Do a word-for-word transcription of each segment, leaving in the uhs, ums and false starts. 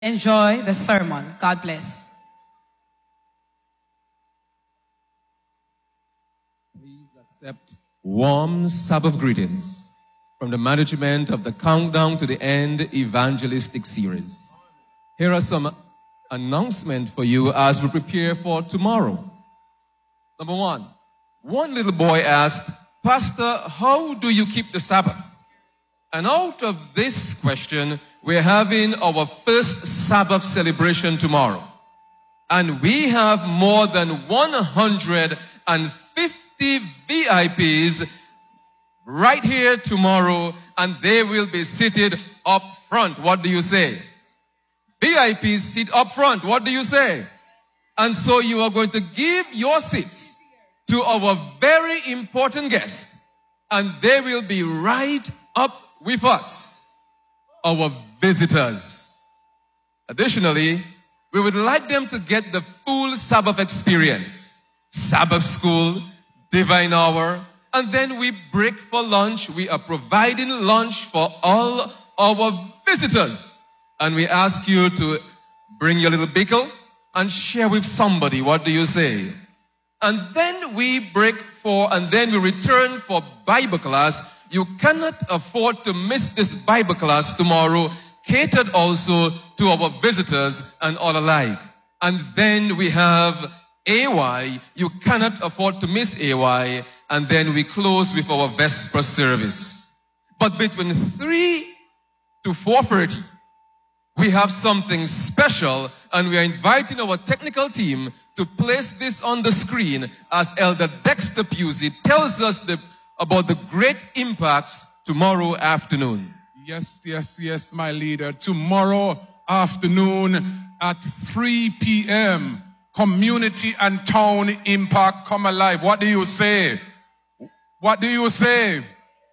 Enjoy the sermon. God bless. Please accept warm Sabbath greetings from the management of the Countdown to the End evangelistic series. Here are some announcements for you as we prepare for tomorrow. Number one, one little boy asked, "Pastor, how do you keep the Sabbath?" And out of this question, we're having our first Sabbath celebration tomorrow. And we have more than one hundred fifty V I Ps right here tomorrow, and they will be seated up front. What do you say? V I Ps sit up front. What do you say? And so you are going to give your seats to our very important guest, and they will be right up with us, our visitors. Additionally, we would like them to get the full Sabbath experience. Sabbath school, divine hour, and then we break for lunch. We are providing lunch for all our visitors. And we ask you to bring your little pickle and share with somebody. What do you say? And then we break for, and then we return for Bible class. You cannot afford to miss this Bible class tomorrow, catered also to our visitors and all alike. And then we have A Y. You cannot afford to miss A Y. And then we close with our Vesper service. But between three to four thirty, we have something special, and we are inviting our technical team to place this on the screen as Elder Dexter Pusey tells us the, about the great impacts tomorrow afternoon. Yes, yes, yes, my leader. Tomorrow afternoon at three p.m., Community and Town Impact Come Alive. What do you say? What do you say?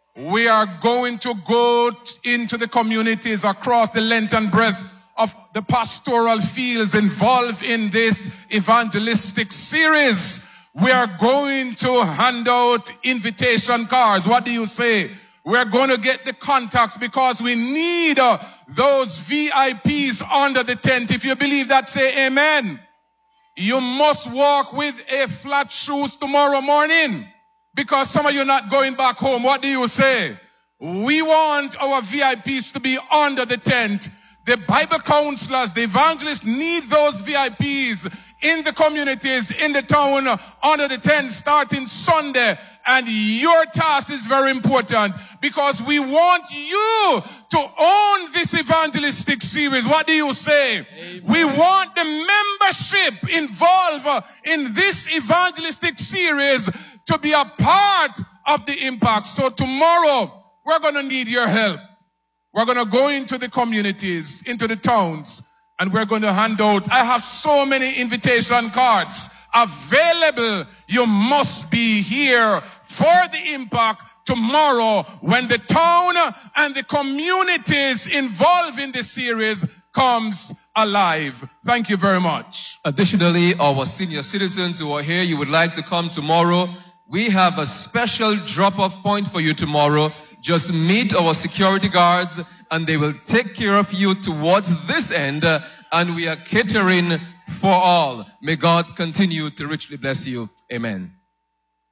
We are going to go into the communities across the length and breadth of the pastoral fields involved in this evangelistic series. We are going to hand out invitation cards. What do you say? We're going to get the contacts because we need uh, those V I Ps under the tent. If you believe that, say amen. You must walk with a flat shoes tomorrow morning, because some of you are not going back home. What do you say? We want our V I Ps to be under the tent. The Bible counselors, the evangelists need those V I Ps in the communities, in the town, under the tent starting Sunday. And your task is very important, because we want you to own this evangelistic series. What do you say? Amen. We want the membership involved in this evangelistic series to be a part of the impact. So tomorrow, we're going to need your help. We're going to go into the communities, into the towns, and we're going to hand out. I have so many invitation cards available. You must be here for the impact tomorrow when the town and the communities involved in the series comes alive. Thank you very much. Additionally, our senior citizens who are here, you would like to come tomorrow, we have a special drop-off point for you tomorrow. Just meet our security guards, and they will take care of you towards this end, uh, and we are catering for all. May God continue to richly bless you. Amen.